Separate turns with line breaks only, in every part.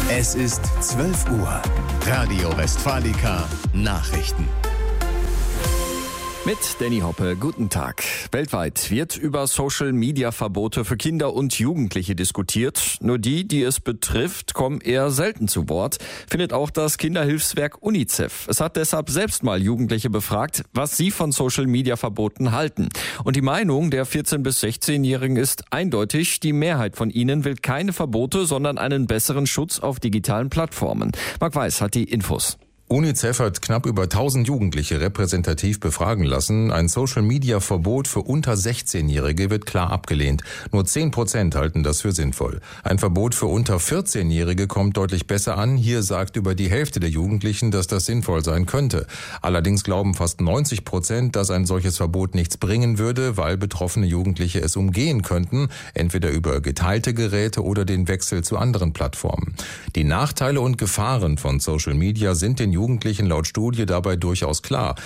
Es ist 12 Uhr. Radio Westfalica Nachrichten.
Mit Danny Hoppe, guten Tag. Weltweit wird über Social-Media-Verbote für Kinder und Jugendliche diskutiert. Nur die es betrifft, kommen eher selten zu Wort, findet auch das Kinderhilfswerk UNICEF. Es hat deshalb selbst mal Jugendliche befragt, was sie von Social-Media-Verboten halten. Und die Meinung der 14- bis 16-Jährigen ist eindeutig, die Mehrheit von ihnen will keine Verbote, sondern einen besseren Schutz auf digitalen Plattformen. Marc Weiß hat die Infos.
UNICEF hat knapp über 1000 Jugendliche repräsentativ befragen lassen. Ein Social-Media-Verbot für unter 16-Jährige wird klar abgelehnt. Nur 10% halten das für sinnvoll. Ein Verbot für unter 14-Jährige kommt deutlich besser an. Hier sagt über die Hälfte der Jugendlichen, dass das sinnvoll sein könnte. Allerdings glauben fast 90%, dass ein solches Verbot nichts bringen würde, weil betroffene Jugendliche es umgehen könnten, entweder über geteilte Geräte oder den Wechsel zu anderen Plattformen. Die Nachteile und Gefahren von Social Media sind den Jugendlichen laut Studie dabei durchaus klar.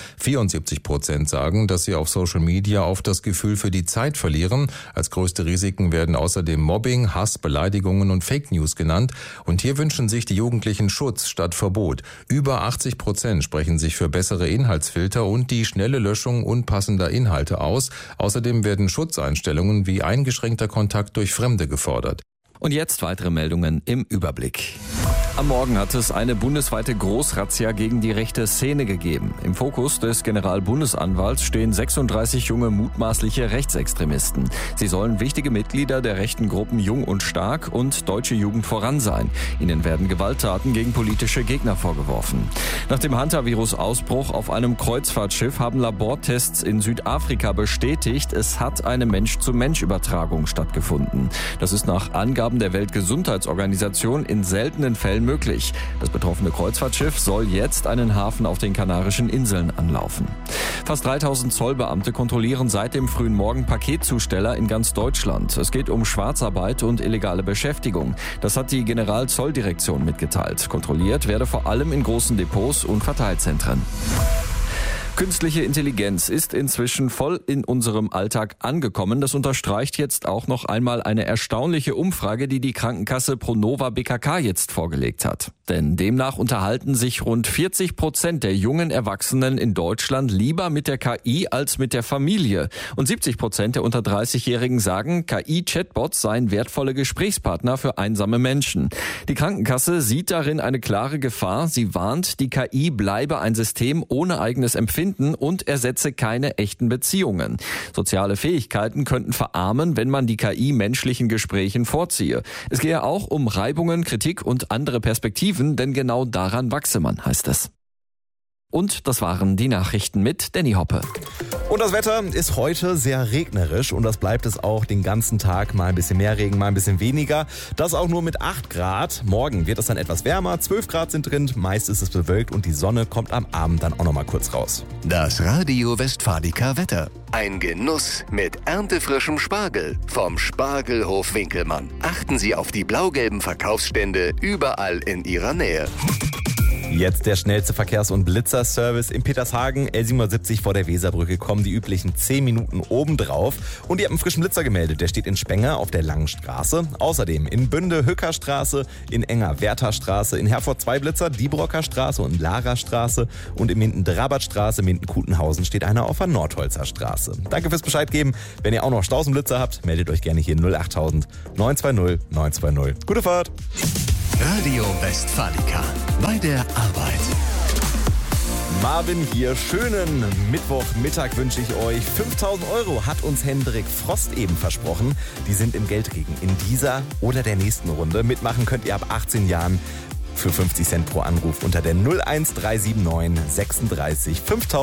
74% sagen, dass sie auf Social Media oft das Gefühl für die Zeit verlieren. Als größte Risiken werden außerdem Mobbing, Hass, Beleidigungen und Fake News genannt. Und hier wünschen sich die Jugendlichen Schutz statt Verbot. Über 80% sprechen sich für bessere Inhaltsfilter und die schnelle Löschung unpassender Inhalte aus. Außerdem werden Schutzeinstellungen wie eingeschränkter Kontakt durch Fremde gefordert.
Und jetzt weitere Meldungen im Überblick. Am Morgen hat es eine bundesweite Großrazzia gegen die rechte Szene gegeben. Im Fokus des Generalbundesanwalts stehen 36 junge mutmaßliche Rechtsextremisten. Sie sollen wichtige Mitglieder der rechten Gruppen Jung und Stark und Deutsche Jugend voran sein. Ihnen werden Gewalttaten gegen politische Gegner vorgeworfen. Nach dem Hantavirus-Ausbruch auf einem Kreuzfahrtschiff haben Labortests in Südafrika bestätigt, es hat eine Mensch-zu-Mensch-Übertragung stattgefunden. Das ist nach Angaben der Weltgesundheitsorganisation in seltenen Fällen möglich. Das betroffene Kreuzfahrtschiff soll jetzt einen Hafen auf den Kanarischen Inseln anlaufen. Fast 3000 Zollbeamte kontrollieren seit dem frühen Morgen Paketzusteller in ganz Deutschland. Es geht um Schwarzarbeit und illegale Beschäftigung. Das hat die Generalzolldirektion mitgeteilt. Kontrolliert werde vor allem in großen Depots und Verteilzentren. Künstliche Intelligenz ist inzwischen voll in unserem Alltag angekommen. Das unterstreicht jetzt auch noch einmal eine erstaunliche Umfrage, die die Krankenkasse Pronova BKK jetzt vorgelegt hat. Denn demnach unterhalten sich rund 40% der jungen Erwachsenen in Deutschland lieber mit der KI als mit der Familie. Und 70% der unter 30-Jährigen sagen, KI-Chatbots seien wertvolle Gesprächspartner für einsame Menschen. Die Krankenkasse sieht darin eine klare Gefahr. Sie warnt, die KI bleibe ein System ohne eigenes Empfinden und ersetze keine echten Beziehungen. Soziale Fähigkeiten könnten verarmen, wenn man die KI menschlichen Gesprächen vorziehe. Es gehe auch um Reibungen, Kritik und andere Perspektiven, denn genau daran wachse man, heißt es. Und das waren die Nachrichten mit Danny Hoppe.
Und das Wetter ist heute sehr regnerisch und das bleibt es auch den ganzen Tag. Mal ein bisschen mehr Regen, mal ein bisschen weniger. Das auch nur mit 8 Grad. Morgen wird es dann etwas wärmer. 12 Grad sind drin. Meist ist es bewölkt und die Sonne kommt am Abend dann auch noch mal kurz raus.
Das Radio Westfalica Wetter. Ein Genuss mit erntefrischem Spargel vom Spargelhof Winkelmann. Achten Sie auf die blau-gelben Verkaufsstände überall in Ihrer Nähe.
Jetzt der schnellste Verkehrs- und Blitzerservice in Petershagen. L770 vor der Weserbrücke kommen die üblichen 10 Minuten obendrauf. Und ihr habt einen frischen Blitzer gemeldet. Der steht in Spenger auf der Langen Straße. Außerdem in Bünde Hückerstraße, in Enger Wertherstraße, in Herford 2 Blitzer, Diebrocker Straße und Lara Straße. Und in Minden-Drabertstraße, Minden-Kutenhausen steht einer auf der Nordholzer Straße. Danke fürs Bescheid geben. Wenn ihr auch noch Stausenblitzer habt, meldet euch gerne hier 08000 920 920. Gute Fahrt!
Radio Westfalica. Bei der Arbeit.
Marvin hier, schönen Mittwochmittag wünsche ich euch. 5.000 € hat uns Hendrik Frost eben versprochen. Die sind im Geldregen in dieser oder der nächsten Runde. Mitmachen könnt ihr ab 18 Jahren für 50 Cent pro Anruf unter der 01379 36 5000.